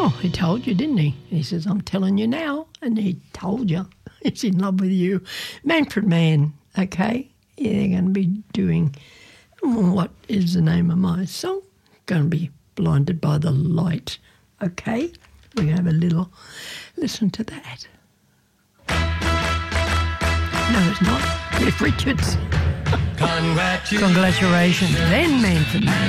Oh, he told you, didn't he? He says, I'm telling you now. And he told you. He's in love with you. Manfred Mann, okay? Yeah, they're going to be doing, what is the name of my song? Going to be Blinded by the Light, okay? We're going to have a little listen to that. No, it's not. Cliff Richards. Congratulations. Then Manfred Mann.